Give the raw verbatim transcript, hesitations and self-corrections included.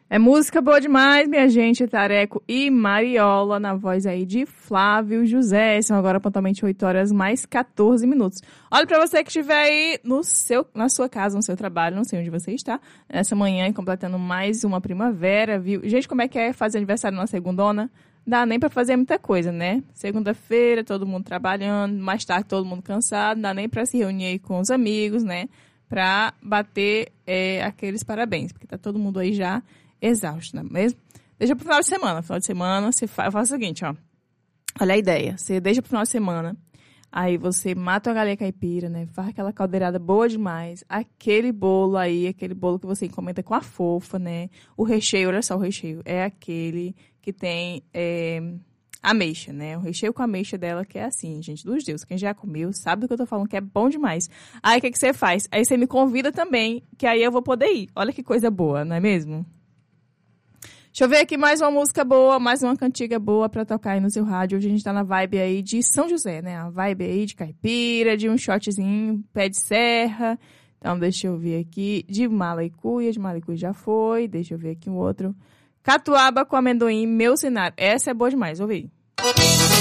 É música boa demais, minha gente. Tareco e Mariola, na voz aí de Flávio José. São agora pontualmente oito horas mais quatorze minutos. Olha pra você que estiver aí no seu, na sua casa, no seu trabalho, não sei onde você está, nessa manhã, completando mais uma primavera, viu? Gente, como é que é fazer aniversário na segundona? Dá nem pra fazer muita coisa, né? Segunda-feira, todo mundo trabalhando, mais tarde todo mundo cansado, não dá nem pra se reunir aí com os amigos, né? Pra bater é, aqueles parabéns, porque tá todo mundo aí já exausto, não é mesmo? Deixa pro final de semana. Final de semana, você faz, faz o seguinte, ó. Olha a ideia. Você deixa pro final de semana, aí você mata uma galinha caipira, né? Faz aquela caldeirada boa demais. Aquele bolo aí, aquele bolo que você encomenda com a fofa, né? O recheio, olha só o recheio. É aquele que tem é, ameixa, né? O recheio com a ameixa dela que é assim, gente dos deuses. Quem já comeu sabe do que eu tô falando, que é bom demais. Aí o que, que você faz? Aí você me convida também, que aí eu vou poder ir. Olha que coisa boa, não é mesmo? Deixa eu ver aqui mais uma música boa, mais uma cantiga boa pra tocar aí no seu rádio. Hoje a gente tá na vibe aí de São José, né? A vibe aí de caipira, de um shotzinho, pé de serra. Então, deixa eu ver aqui. De Malicuia, de Malicuia já foi. Deixa eu ver aqui um outro. Catuaba com amendoim, meu cenário. Essa é boa demais, ouvi.